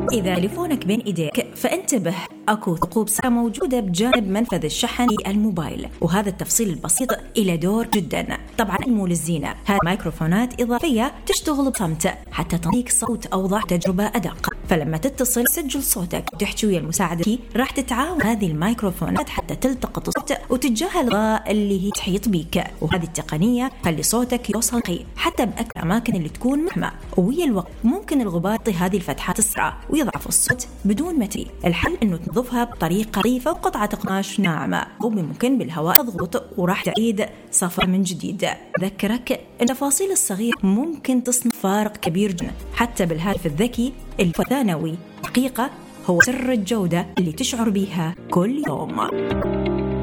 إذا تليفونك بين إيديك فانتبه، أكو ثقوب سوداء موجودة بجانب منفذ الشحن الموبايل، وهذا التفصيل البسيط إلى دور جدا. طبعا مو للزينة، هذه ميكروفونات إضافية تشتغل بصمت حتى تعطيك صوت أوضح، تجربة أدق. فلما تتصل سجل صوتك وتحكي ويا المساعدة راح تتعاون هذه الميكروفونات حتى تلتقط الصوت وتتجاهل الغاء اللي هي تحيط بيك. وهذه التقنية تخلي صوتك يوصل حتى بأكثر الأماكن اللي تكون محمى، ويا الوقت ممكن الغبار يغطي هذه الفتحات الصغيرة ويضعف الصوت بدون ما تي. الحل إنه تنظفها بطريقة لطيفة وقطعة قماش ناعمة، وبممكن بالهواء تضغط وراح تعيد صفر من جديد. ذكرك التفاصيل الصغيرة ممكن تصنع فارق كبير جدا حتى بالهاتف الذكي الثانوي. حقيقة هو سر الجودة اللي تشعر بها كل يوم.